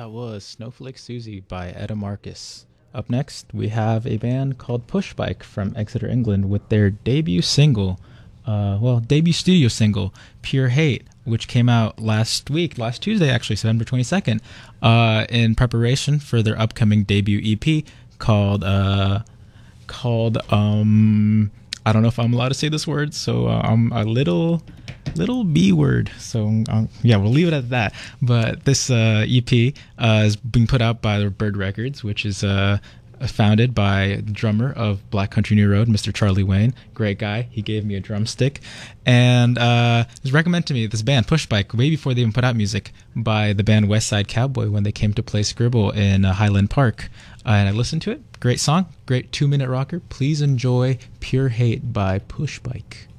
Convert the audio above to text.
That was Snowflake Susie by Etta Marcus. Up next, we have a band called Pushbike from Exeter, England, with their debut single, debut studio single, Pure Hate, which came out last week, last Tuesday actually, September 22nd, in preparation for their upcoming debut EP called I don't know if I'm allowed to say this word, so I'm a little B word. So yeah, we'll leave it at that. But this EP is being put out by Bird Records, which is founded by the drummer of Black Country New Road, Mr. Charlie Wayne. Great guy. He gave me a drumstick. And it was recommended to me this band, Pushbike, way before they even put out music, by the band West Side Cowboy when they came to play Scribble in Highland Park. And I listened to it. Great song. Great 2-minute rocker. Please enjoy Pure Hate by Pushbike.